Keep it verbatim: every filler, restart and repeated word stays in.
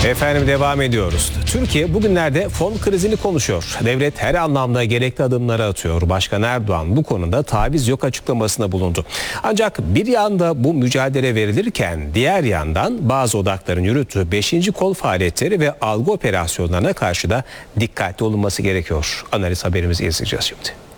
Efendim devam ediyoruz. Türkiye bugünlerde fon krizini konuşuyor. Devlet her anlamda gerekli adımları atıyor. Başkan Erdoğan bu konuda taviz yok açıklamasında bulundu. Ancak bir yanda bu mücadele verilirken diğer yandan bazı odakların yürüttüğü beşinci kol faaliyetleri ve algı operasyonlarına karşı da dikkatli olunması gerekiyor. Analiz haberimizi izleyeceğiz şimdi.